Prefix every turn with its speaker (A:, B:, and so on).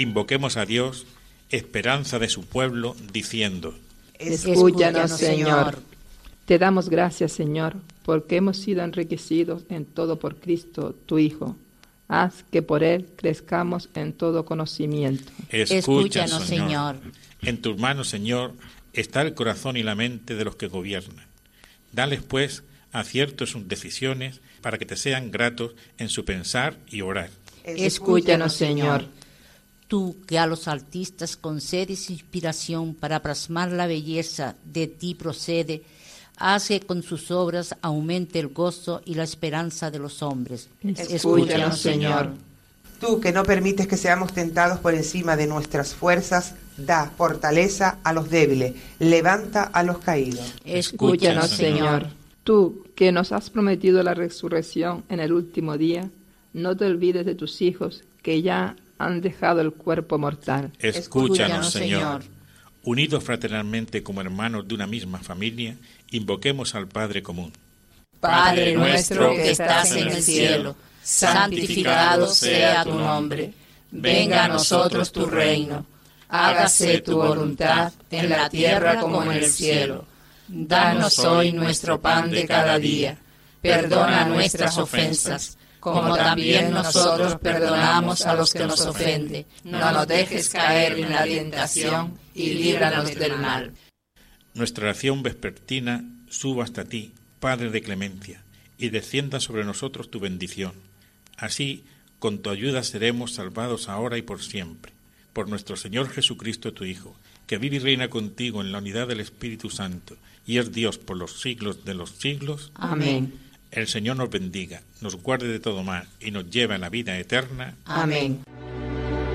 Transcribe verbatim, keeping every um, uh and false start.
A: Invoquemos a Dios, esperanza de su pueblo, diciendo:
B: Escúchanos, Señor. Te damos gracias, Señor, porque hemos sido enriquecidos en todo por Cristo, tu Hijo. Haz que por Él crezcamos en todo conocimiento.
C: Escúchanos, Señor.
A: En tus manos, Señor, está el corazón y la mente de los que gobiernan. Dales, pues, acierto en sus decisiones, para que te sean gratos en su pensar y obrar.
B: Escúchanos, Señor.
C: Tú que a los artistas concedes inspiración para plasmar la belleza de ti procede, haz que con sus obras aumente el gozo y la esperanza de los hombres.
B: Escúchanos, Señor.
D: Tú que no permites que seamos tentados por encima de nuestras fuerzas, da fortaleza a los débiles, levanta a los caídos.
B: Escúchanos, Señor. Tú que nos has prometido la resurrección en el último día, no te olvides de tus hijos que ya han dejado el cuerpo mortal.
A: Escúchanos, Señor. Unidos fraternalmente como hermanos de una misma familia, invoquemos al Padre común.
C: Padre nuestro que estás en el cielo, santificado sea tu nombre. Venga a nosotros tu reino. Hágase tu voluntad en la tierra como en el cielo. Danos hoy nuestro pan de cada día. Perdona nuestras ofensas, como también nosotros perdonamos a los que nos ofenden. No nos dejes caer en la tentación y líbranos del mal.
A: Nuestra oración vespertina suba hasta ti, Padre de clemencia, y descienda sobre nosotros tu bendición. Así, con tu ayuda seremos salvados ahora y por siempre. Por nuestro Señor Jesucristo, tu Hijo, que vive y reina contigo en la unidad del Espíritu Santo, y es Dios por los siglos de los siglos.
B: Amén.
A: El Señor nos bendiga, nos guarde de todo mal y nos lleve a la vida eterna.
B: Amén.